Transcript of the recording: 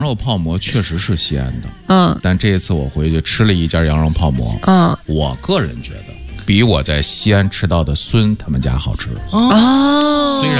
肉泡馍确实是西安的，但这一次我回去吃了一家羊肉泡馍，我个人觉得比我在西安吃到的孙他们家好吃。 哦， 虽然